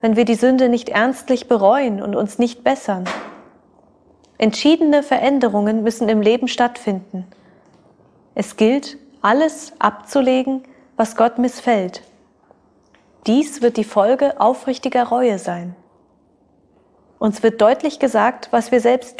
wenn wir die Sünde nicht ernstlich bereuen und uns nicht bessern. Entschiedene Veränderungen müssen im Leben stattfinden. Es gilt, alles abzulegen, was Gott missfällt. Dies wird die Folge aufrichtiger Reue sein. Uns wird deutlich gesagt, was wir selbst